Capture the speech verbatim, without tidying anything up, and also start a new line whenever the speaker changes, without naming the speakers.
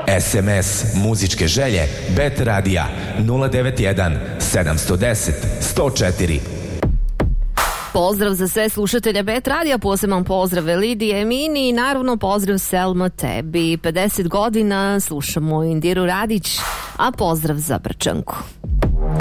es em es muzičke želje Bet Radija nula devet jedan sedam jedan nula sto četiri.
Pozdrav za sve slušatelja Bet Radija, poseban pozdrav Lidije Emini i naravno pozdrav Selma tebi. pedeset godina slušamo Indiru Radić, a pozdrav za Brčanku.